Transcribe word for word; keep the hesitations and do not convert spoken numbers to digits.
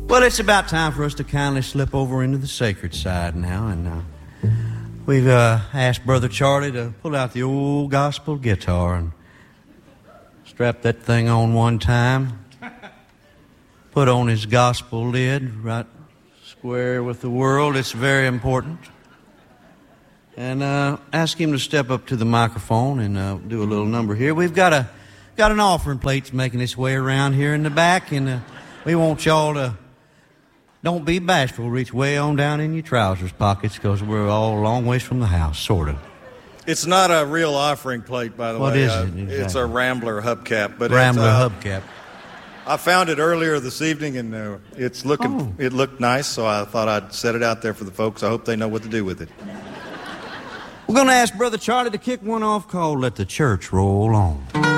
Well, it's about time for us to kindly slip over into the sacred side now, and uh, we've uh, asked Brother Charlie to pull out the old gospel guitar and strap that thing on one time, put on his gospel lid right square with the world. It's very important. And uh, ask him to step up to the microphone and uh, do a little number here. We've got a got an offering plate making its way around here in the back, and uh, we want y'all to, don't be bashful, reach way on down in your trousers pockets, because we're all a long ways from the house, sort of. It's not a real offering plate, by the what way. What is uh, it? Exactly. It's a Rambler hubcap. But Rambler uh, hubcap. I found it earlier this evening, and uh, it's looking. Oh. It looked nice, so I thought I'd set it out there for the folks. I hope they know what to do with it. We're going to ask Brother Charlie to kick one off called Let the Church Roll On.